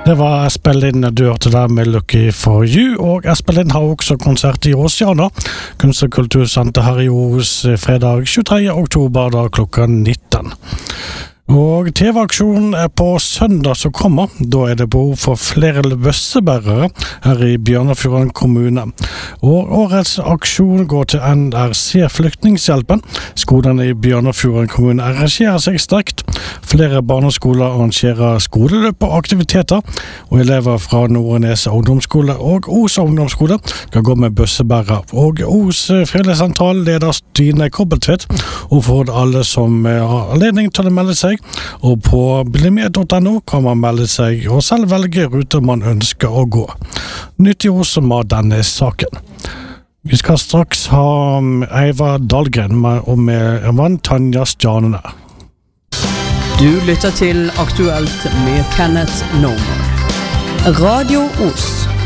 Det var Espelin du hørte der med Lucky for You, og Espelin har også konsert i Åsiana, kunst- og kultursenter her i Ås fredag 23. oktober da klokka 19. Og TV-aksjonen på søndag som kommer. Da det behov for flere bøssebærere her i Bjørnafjorden kommune. Og årets aksjon går til NRC Flyktningshjelpen. Skolene i Bjørnafjorden kommune arrangerer seg sterkt. Flere barneskoler arrangerer skoleløp og aktiviteter, og elever fra Nordneset ungdomsskole og Os ungdomsskole skal gå med bøssebærer. Og Os Fredagssentral leder Stine Kobbeltvedt, og for alle som har anledning til å melde seg, og på blimed.no kan man melde seg og selv velge ruter man ønsker å gå. Nytt i Os som har denne saken. Vi skal straks ha Eivar Dahlgren og med Tanja Stjanene. Du lytter til Aktuelt med Kenneth Norman. Radio Os.